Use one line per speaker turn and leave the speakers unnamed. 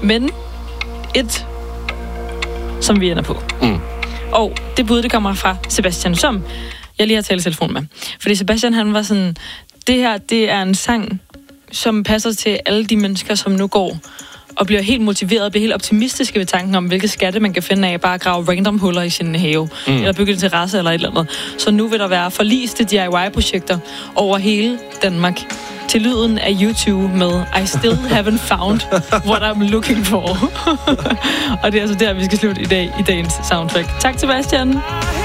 Men et, som vi ender på. Og det bud, det kommer fra Sebastian, som jeg lige har talt i telefon med. Fordi Sebastian, han var sådan, det her, det er en sang, som passer til alle de mennesker, som nu går og bliver helt motiveret og bliver helt optimistiske ved tanken om, hvilke skatte man kan finde af bare at grave random huller i sin have, eller bygge en terrasse eller et eller andet. Så nu vil der være forliste DIY-projekter over hele Danmark til lyden af YouTube med I still haven't found what I'm looking for. Og det er altså der, vi skal slutte i dag i dagens soundtrack. Tak, Sebastian.